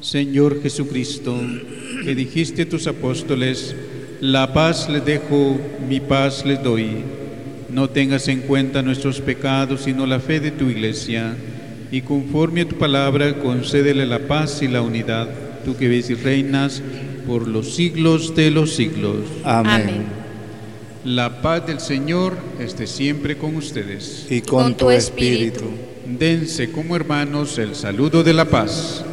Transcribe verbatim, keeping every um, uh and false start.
Señor Jesucristo, que dijiste a tus apóstoles, la paz les dejo, mi paz les doy. No tengas en cuenta nuestros pecados, sino la fe de tu Iglesia, y conforme a tu palabra, concédele la paz y la unidad, tú que vives y reinas por los siglos de los siglos. Amén. Amén. La paz del Señor esté siempre con ustedes. Y con tu espíritu. Dense como hermanos el saludo de la paz.